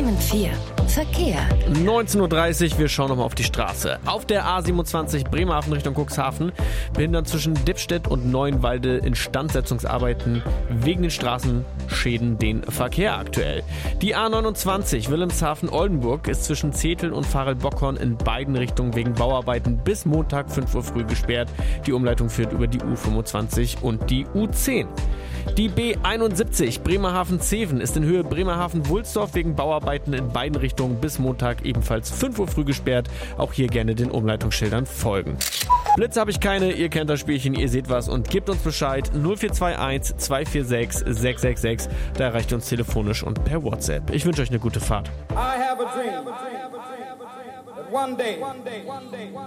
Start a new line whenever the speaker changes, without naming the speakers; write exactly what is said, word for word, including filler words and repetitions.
Bremen vier. Verkehr.
neunzehn Uhr dreißig, wir schauen nochmal auf die Straße. Auf der A siebenundzwanzig Bremerhaven Richtung Cuxhaven behindern zwischen Dippstedt und Neuenwalde Instandsetzungsarbeiten wegen den Straßenschäden den Verkehr aktuell. Die A neunundzwanzig Wilhelmshaven-Oldenburg ist zwischen Zetel und Farel-Bockhorn in beiden Richtungen wegen Bauarbeiten bis Montag fünf Uhr früh gesperrt. Die Umleitung führt über die U fünfundzwanzig und die U zehn. Die B einundsiebzig Bremerhaven-Zeven ist in Höhe Bremerhaven-Wulsdorf wegen Bauarbeiten in beiden Richtungen bis Montag ebenfalls fünf Uhr früh gesperrt. Auch hier gerne den Umleitungsschildern folgen. Blitze habe ich keine, ihr kennt das Spielchen, ihr seht was und gebt uns Bescheid. null vier zwei eins zwei vier sechs sechs sechs sechs, da erreicht ihr uns telefonisch und per WhatsApp. Ich wünsche euch eine gute Fahrt.
I have a dream that one day